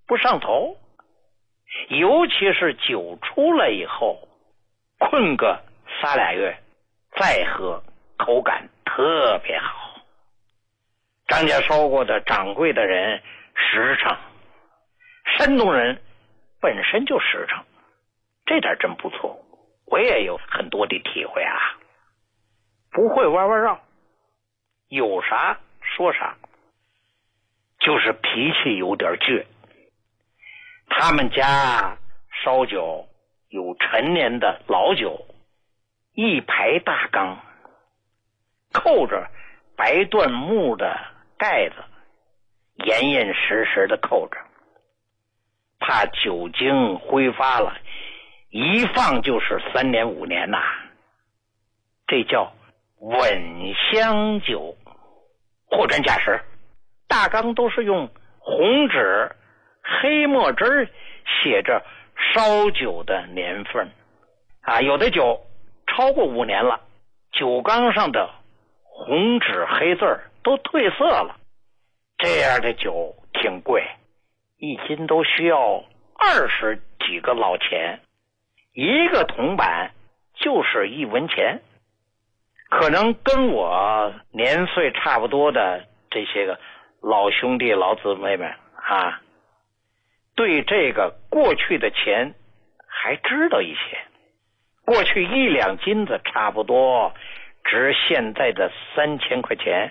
不上头，尤其是酒出来以后，困个3俩月再喝，口感特别好。张家收过的掌柜的人实诚，山东人本身就实诚，这点真不错，我也有很多的体会啊。不会弯弯绕，有啥说啥，就是脾气有点倔。他们家烧酒有陈年的老酒，一排大缸，扣着白椴木的盖子，严严实实的扣着，怕酒精挥发了，一放就是3年5年呐。这叫稳香酒，货真价实。大缸都是用红纸黑墨汁写着烧酒的年份啊，有的酒超过5年了，酒缸上的红纸黑字都褪色了，这样的酒挺贵，一斤都需要20几个老钱，一个铜板就是1文钱。可能跟我年岁差不多的这些个老兄弟老姊妹们啊，对这个过去的钱还知道一些。过去1两金子差不多值现在的3000块钱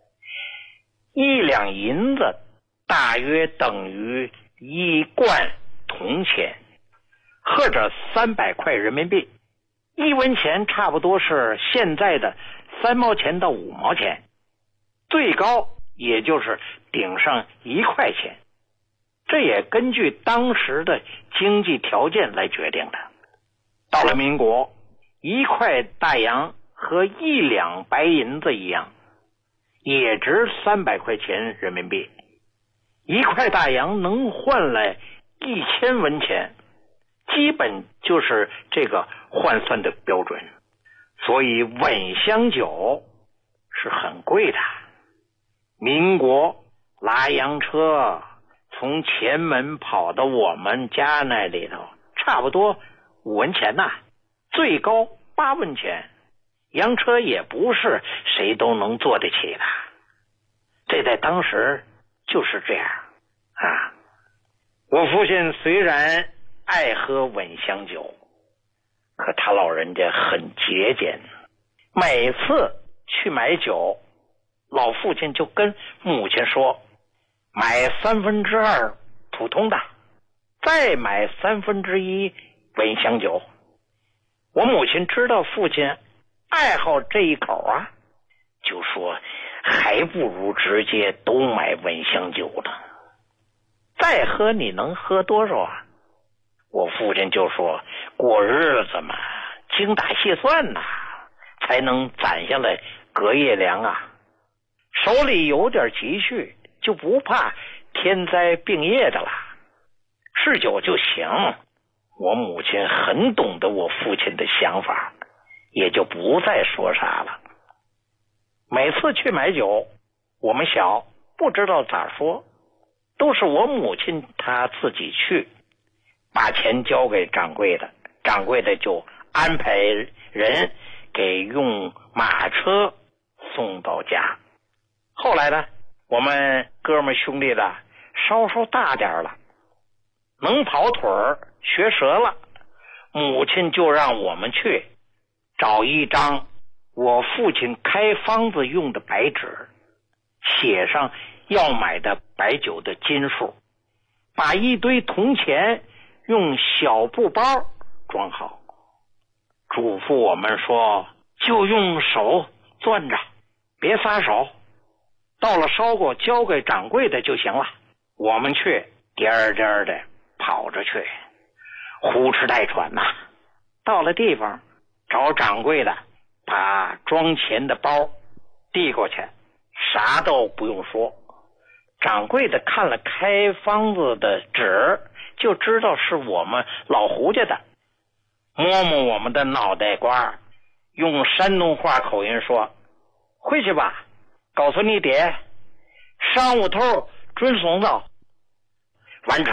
，1两银子大约等于1贯铜钱，或者300块人民币。1文钱差不多是现在的3毛钱到5毛钱，最高也就是顶上1块钱，这也根据当时的经济条件来决定的。到了民国，1块大洋和1两白银子一样，也值300块钱人民币。1块大洋能换来1000文钱，基本就是这个换算的标准。所以稳香酒是很贵的。民国拉洋车从前门跑到我们家那里头，差不多5文钱呐，最高8文钱。洋车也不是谁都能坐得起的，这在当时就是这样啊。我父亲虽然爱喝稳香酒，可他老人家很节俭，每次去买酒，老父亲就跟母亲说，买2/3普通的，再买1/3稳香酒。我母亲知道父亲爱好这一口啊，就说还不如直接都买稳香酒呢，再喝你能喝多少啊？我父亲就说，过日子嘛，精打细算呐，才能攒下来隔夜粮啊。手里有点积蓄，就不怕天灾病业的了，是酒就行。我母亲很懂得我父亲的想法，也就不再说啥了。每次去买酒，我们小不知道咋说，都是我母亲她自己去，把钱交给掌柜的，掌柜的就安排人给用马车送到家。后来呢，我们哥们兄弟的稍稍大点了，能跑腿儿学舌了，母亲就让我们去找一张我父亲开方子用的白纸，写上要买的白酒的斤数，把一堆铜钱用小布包装好，嘱咐我们说，就用手攥着，别撒手，到了烧过交给掌柜的就行了。我们去颠颠的跑着去，呼哧带喘呐。到了地方找掌柜的，把装钱的包递过去，啥都不用说。掌柜的看了开方子的纸，就知道是我们老胡家的，摸摸我们的脑袋瓜，用山东话口音说，回去吧，告诉你爹，商务头准送到。完成